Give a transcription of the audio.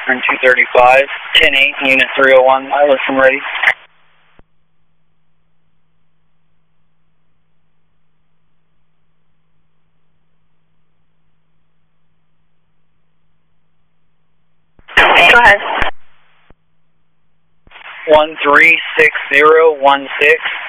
Turn 235, 10-8, Unit 301, I listen ready. Go ahead. 136016.